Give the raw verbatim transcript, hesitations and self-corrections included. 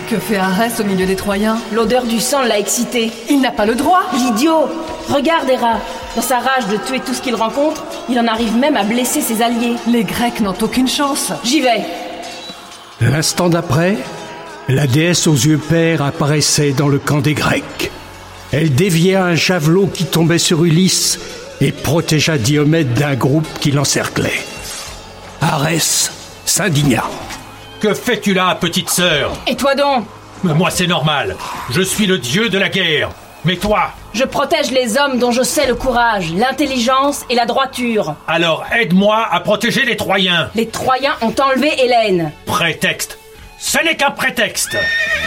Que fait Arès au milieu des Troyens? L'odeur du sang l'a excité. Il n'a pas le droit. L'idiot! Regarde, Héra. Dans sa rage de tuer tout ce qu'il rencontre, il en arrive même à blesser ses alliés. Les Grecs n'ont aucune chance. J'y vais. L'instant d'après, la déesse aux yeux pairs apparaissait dans le camp des Grecs. Elle déviait un javelot qui tombait sur Ulysse et protégea Diomède d'un groupe qui l'encerclait. Arès s'indigna. Que fais-tu là, petite sœur? Et toi donc? Moi, c'est normal. Je suis le dieu de la guerre. Mais toi? Je protège les hommes dont je sais le courage, l'intelligence et la droiture. Alors aide-moi à protéger les Troyens. Les Troyens ont enlevé Hélène. Prétexte. Ce n'est qu'un prétexte.